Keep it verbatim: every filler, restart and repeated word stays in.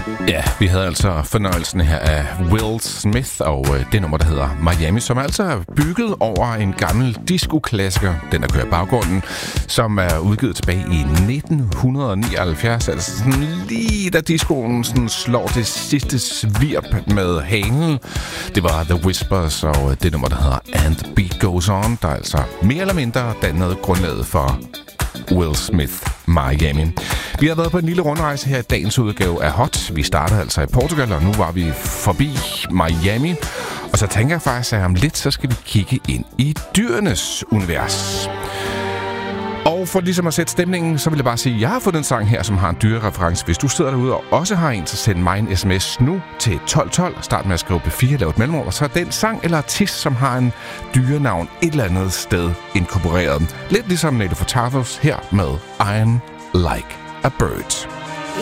Ja, vi havde altså fornøjelsen her af Will Smith og øh, det nummer, der hedder Miami, som altså er bygget over en gammel disco-klassiker, den der kører i baggrunden, som er udgivet tilbage i nitten nioghalvfjerds, altså sådan lige da discoen sådan slår det sidste svirp med halen. Det var The Whispers og det nummer, der hedder And the Beat Goes On, der altså mere eller mindre dannede grundlaget for Will Smith Miami. Vi har været på en lille rundrejse her i dagens udgave af Hot. Vi startede altså i Portugal, og nu var vi forbi Miami. Og så tænker jeg faktisk, at om lidt, så skal vi kigge ind i dyrenes univers. Og for ligesom at sætte stemningen, så vil jeg bare sige, at jeg har fået en sang her, som har en dyrereference. Hvis du sidder derude og også har en, så send mig en sms nu til tolv tolv. Start med at skrive P fire, lav et mellemrum, og så er den sang eller artist, som har en dyrenavn et eller andet sted inkorporeret. Lidt ligesom Nelly Furtados her med I'm Like a Bird.